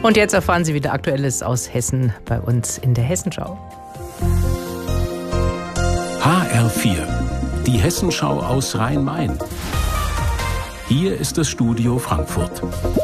Und jetzt erfahren Sie wieder Aktuelles aus Hessen bei uns in der Hessenschau. HR4, die Hessenschau aus Rhein-Main. Hier ist das Studio Frankfurt.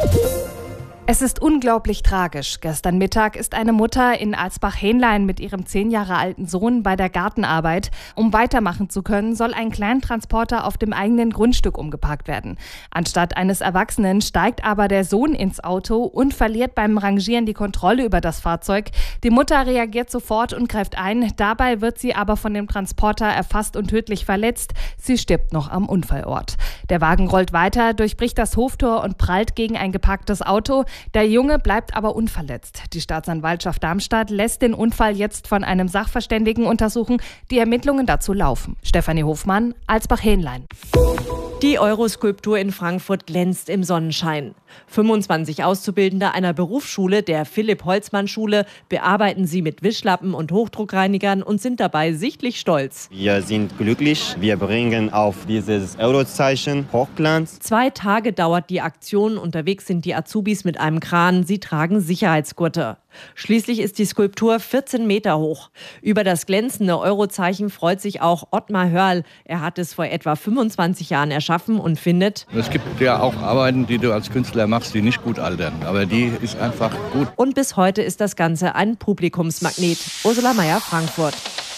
Es ist unglaublich tragisch. Gestern Mittag ist eine Mutter in Alsbach-Hähnlein mit ihrem 10 Jahre alten Sohn bei der Gartenarbeit. Um weitermachen zu können, soll ein Kleintransporter auf dem eigenen Grundstück umgeparkt werden. Anstatt eines Erwachsenen steigt aber der Sohn ins Auto und verliert beim Rangieren die Kontrolle über das Fahrzeug. Die Mutter reagiert sofort und greift ein. Dabei wird sie aber von dem Transporter erfasst und tödlich verletzt. Sie stirbt noch am Unfallort. Der Wagen rollt weiter, durchbricht das Hoftor und prallt gegen ein geparktes Auto. Der Junge bleibt aber unverletzt. Die Staatsanwaltschaft Darmstadt lässt den Unfall jetzt von einem Sachverständigen untersuchen. Die Ermittlungen dazu laufen. Stefanie Hofmann, Alsbach-Hähnlein. Die Euroskulptur in Frankfurt glänzt im Sonnenschein. 25 Auszubildende einer Berufsschule, der Philipp-Holzmann-Schule, bearbeiten sie mit Wischlappen und Hochdruckreinigern und sind dabei sichtlich stolz. Wir sind glücklich. Wir bringen auf dieses Eurozeichen Hochglanz. 2 Tage dauert die Aktion. Unterwegs sind die Azubis mit einem Kran. Sie tragen Sicherheitsgurte. Schließlich ist die Skulptur 14 Meter hoch. Über das glänzende Eurozeichen freut sich auch Ottmar Hörl. Er hat es vor etwa 25 Jahren erschaffen und findet: Es gibt ja auch Arbeiten, die du als Künstler machst, die nicht gut altern. Aber die ist einfach gut. Und bis heute ist das Ganze ein Publikumsmagnet. Ursula Meier, Frankfurt.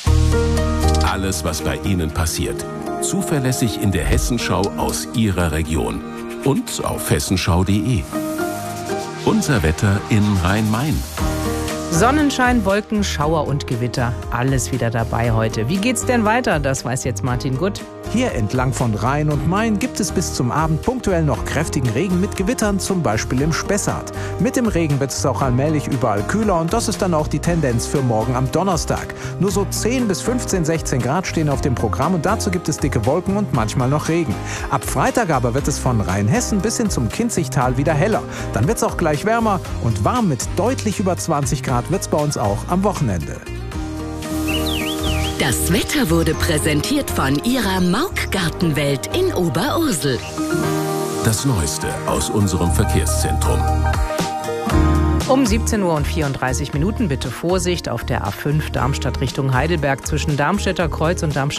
Alles, was bei Ihnen passiert. Zuverlässig in der Hessenschau aus Ihrer Region. Und auf hessenschau.de. Unser Wetter in Rhein-Main. Sonnenschein, Wolken, Schauer und Gewitter. Alles wieder dabei heute. Wie geht's denn weiter? Das weiß jetzt Martin Gutt. Hier entlang von Rhein und Main gibt es bis zum Abend punktuell noch kräftigen Regen mit Gewittern, zum Beispiel im Spessart. Mit dem Regen wird es auch allmählich überall kühler und das ist dann auch die Tendenz für morgen am Donnerstag. Nur so 10 bis 15, 16 Grad stehen auf dem Programm und dazu gibt es dicke Wolken und manchmal noch Regen. Ab Freitag aber wird es von Rheinhessen bis hin zum Kinzigtal wieder heller. Dann wird es auch gleich wärmer und warm mit deutlich über 20 Grad wird es bei uns auch am Wochenende. Das Wetter wurde präsentiert von Ihrer Mauck Gartenwelt in Oberursel. Das Neueste aus unserem Verkehrszentrum. Um 17:34 Uhr bitte Vorsicht auf der A5 Darmstadt Richtung Heidelberg zwischen Darmstädter Kreuz und Darmstadt